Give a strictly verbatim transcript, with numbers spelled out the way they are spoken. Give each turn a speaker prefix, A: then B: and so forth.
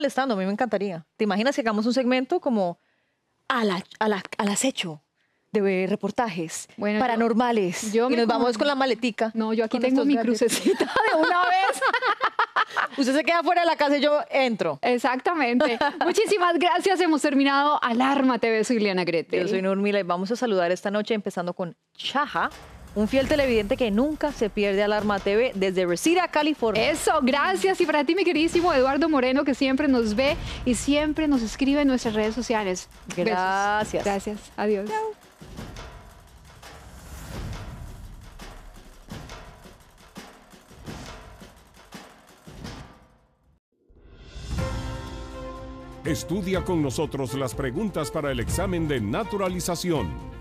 A: molestando, a mí me encantaría. ¿Te imaginas que hagamos un segmento como a la, a la- al acecho de reportajes
B: Bueno, yo-
A: paranormales?
B: yo
A: y
B: me
A: nos vamos
B: con-
A: con la maletica.
B: No, yo aquí
A: con
B: tengo
A: nuestros
B: mi
A: gadgets.
B: crucecita de una vez.
A: Usted se queda fuera de la casa y yo entro.
B: Exactamente. Muchísimas gracias. Hemos terminado Alarma T V. Soy Liana Gretel.
A: Yo soy Nurmila y vamos a saludar esta noche empezando con Chaja, un fiel televidente que nunca se pierde Alarma T V desde Reseda, California.
B: Eso, gracias. Y para ti, mi queridísimo Eduardo Moreno, que siempre nos ve y siempre nos escribe en nuestras redes sociales. Besos.
A: Gracias.
B: Gracias. Adiós.
C: Estudia con nosotros las preguntas para el examen de naturalización.